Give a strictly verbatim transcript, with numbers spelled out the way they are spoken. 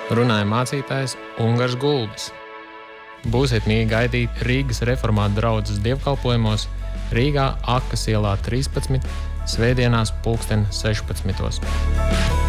Runāja mācītājs Ungars Gulbis. Būsiet mīgi gaidīt Rīgas reformātu draudzes dievkalpojumos Rīgā Akas ielā trīspadsmit, svētdienās pulksten sešpadsmitos.